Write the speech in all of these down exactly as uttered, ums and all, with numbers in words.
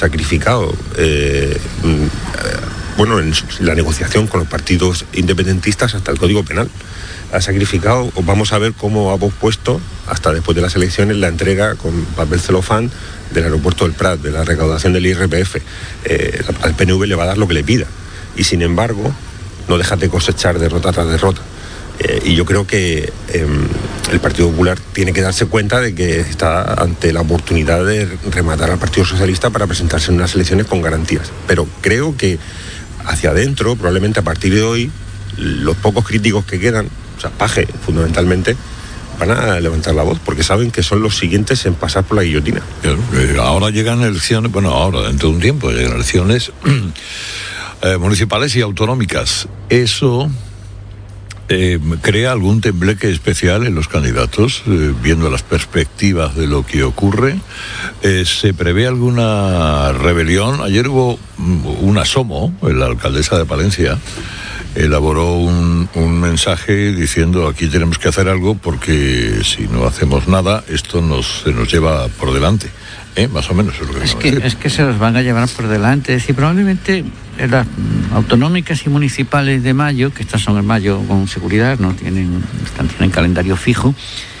sacrificado eh, bueno, en la negociación con los partidos independentistas hasta el Código Penal. Ha sacrificado, vamos a ver cómo ha pospuesto hasta después de las elecciones la entrega con papel celofán del aeropuerto del Prat, de la recaudación del I R P F. Eh, al P N V le va a dar lo que le pida y sin embargo no deja de cosechar derrota tras derrota. Eh, y yo creo que eh, el Partido Popular tiene que darse cuenta de que está ante la oportunidad de rematar al Partido Socialista para presentarse en unas elecciones con garantías. Pero creo que hacia adentro, probablemente a partir de hoy, los pocos críticos que quedan, o sea, Paje fundamentalmente, van a levantar la voz porque saben que son los siguientes en pasar por la guillotina. Claro, eh, ahora llegan elecciones, bueno, ahora dentro de un tiempo llegan elecciones eh, municipales y autonómicas. Eso eh, crea algún tembleque especial en los candidatos, eh, viendo las perspectivas de lo que ocurre. Eh, ¿Se prevé alguna rebelión? Ayer hubo un asomo, la alcaldesa de Palencia elaboró un, un mensaje diciendo aquí tenemos que hacer algo porque si no hacemos nada esto nos, se nos lleva por delante. ¿Eh? Más o menos es lo que es que, es que se los van a llevar por delante. Es decir, probablemente en las autonómicas y municipales de mayo, que estas son en mayo con seguridad, no tienen, están, tienen calendario fijo,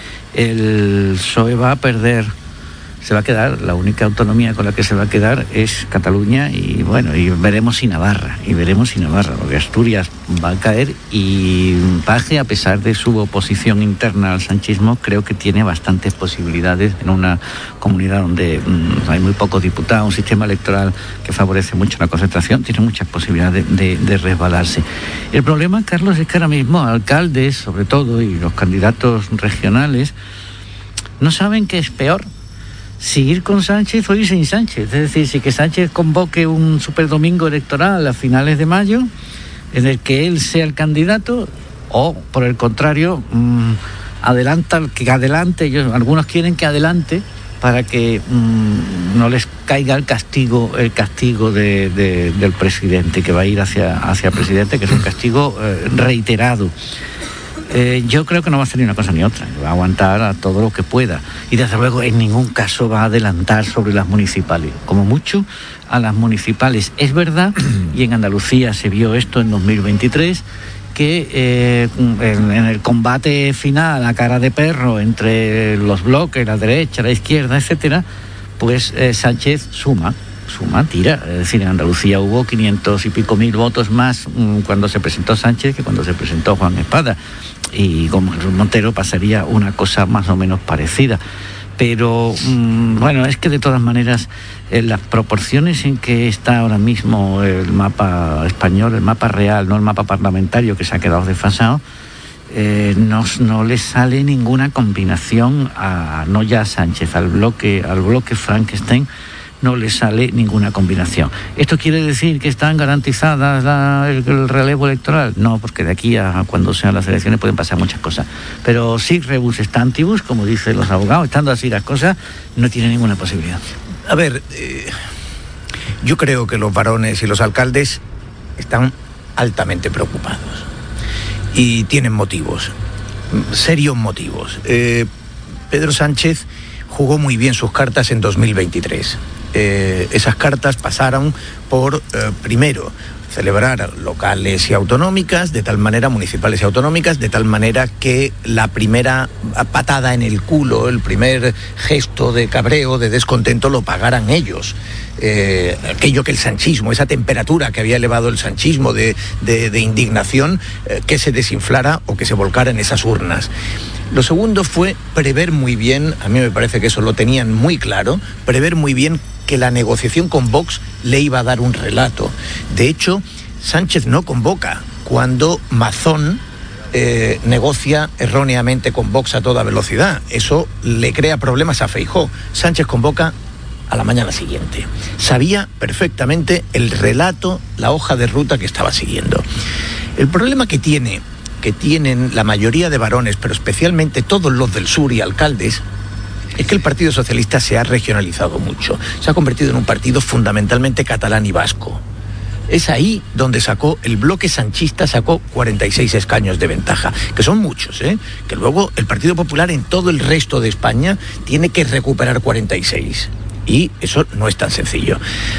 el P S O E va a perder, se va a quedar, la única autonomía con la que se va a quedar es Cataluña y bueno, y veremos si Navarra, y veremos si Navarra, porque Asturias va a caer y Paje, a pesar de su oposición interna al sanchismo, creo que tiene bastantes posibilidades en una comunidad donde mmm, hay muy pocos diputados, un sistema electoral que favorece mucho la concentración, tiene muchas posibilidades de, de, de resbalarse. El problema, Carlos, es que ahora mismo alcaldes, sobre todo, y los candidatos regionales, no saben qué es peor, si ir con Sánchez o ir sin Sánchez. Es decir, si que Sánchez convoque un superdomingo electoral a finales de mayo, en el que él sea el candidato, o por el contrario, mmm, adelanta, que adelante, ellos, algunos quieren que adelante, para que mmm, no les caiga el castigo, el castigo de, de, del presidente, que va a ir hacia, hacia el presidente, que es un castigo eh, reiterado. Eh, yo creo que no va a ser ni una cosa ni otra, va a aguantar a todo lo que pueda y desde luego en ningún caso va a adelantar sobre las municipales, como mucho a las municipales. Es verdad, y en Andalucía se vio esto en dos mil veintitrés, que eh, en, en el combate final a cara de perro entre los bloques, la derecha, la izquierda, etcétera, pues eh, Sánchez suma. suma, tira, es decir, en Andalucía hubo quinientos y pico mil votos más mmm, cuando se presentó Sánchez que cuando se presentó Juan Espada, y con Montero pasaría una cosa más o menos parecida, pero mmm, bueno, es que de todas maneras en las proporciones en que está ahora mismo el mapa español, el mapa real, no el mapa parlamentario que se ha quedado desfasado, eh, no, no le sale ninguna combinación a, no ya a Sánchez, al bloque, al bloque Frankenstein, no le sale ninguna combinación. ¿Esto quiere decir que están garantizadas la, el, el relevo electoral? No, porque de aquí a cuando sean las elecciones pueden pasar muchas cosas. Pero sí, rebus stantibus, como dicen los abogados, estando así las cosas, no tiene ninguna posibilidad. A ver, eh, yo creo que los varones y los alcaldes están altamente preocupados y tienen motivos, serios motivos. Eh, Pedro Sánchez jugó muy bien sus cartas en dos mil veintitrés. Eh, esas cartas pasaron por, eh, primero, celebrar locales y autonómicas, de tal manera, municipales y autonómicas, de tal manera que la primera patada en el culo, el primer gesto de cabreo, de descontento, lo pagaran ellos. Eh, aquello que el sanchismo, esa temperatura que había elevado el sanchismo de, de, de indignación, eh, que se desinflara o que se volcara en esas urnas. Lo segundo fue prever muy bien, a mí me parece que eso lo tenían muy claro, prever muy bien que la negociación con Vox le iba a dar un relato. De hecho, Sánchez no convoca cuando Mazón eh, negocia erróneamente con Vox a toda velocidad. Eso le crea problemas a Feijóo. Sánchez convoca a la mañana siguiente. Sabía perfectamente el relato, la hoja de ruta que estaba siguiendo. El problema que tiene, que tienen la mayoría de varones, pero especialmente todos los del sur y alcaldes, es que el Partido Socialista se ha regionalizado mucho. Se ha convertido en un partido fundamentalmente catalán y vasco. Es ahí donde sacó, el bloque sanchista sacó cuarenta y seis escaños de ventaja, que son muchos, ¿eh? Que luego el Partido Popular en todo el resto de España tiene que recuperar cuarenta y seis. Y eso no es tan sencillo.